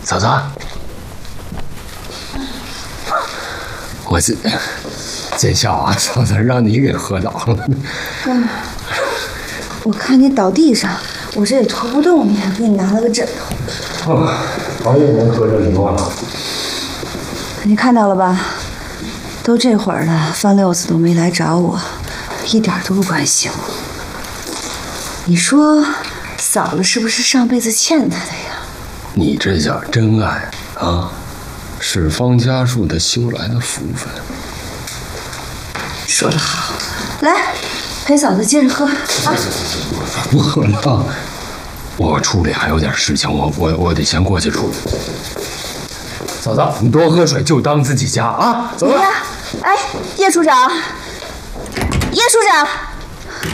嫂子，我见笑啊，嫂子让你给喝倒了。 我看你倒地上，我这也拖不动你，给你拿了个枕头。 我也能喝着你忘了。 你看到了吧？都这会儿了，范六子都没来找我，一点都不关心我。你说，嫂子是不是上辈子欠他的呀？ 你这叫真爱啊，是方家树的修来的福分。 说得好，来，陪嫂子接着喝啊！ 不喝了，我处理还有点事情，我得先过去处理。嫂子，你多喝水，就当自己家啊！走了。 哎，叶处长，叶处长。